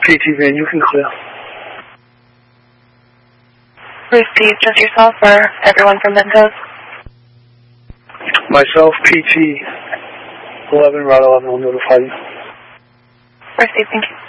PT van, you can clear. Receive just yourself or everyone from Bentos? Myself, PT 11, Route 11, I'll notify you. Receive, thank you.